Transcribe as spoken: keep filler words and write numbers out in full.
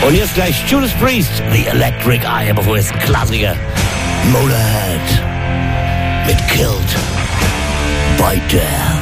Und jetzt gleich Judas Priest, The Electric Eye, bevor es ein Klassiker. Motorhead mit Killed by Death.